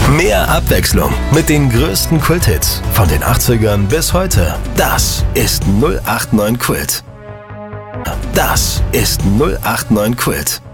Mehr Abwechslung mit den größten Kulthits von den 80ern bis heute. Das ist 089 Kult. Das ist 089 Kult.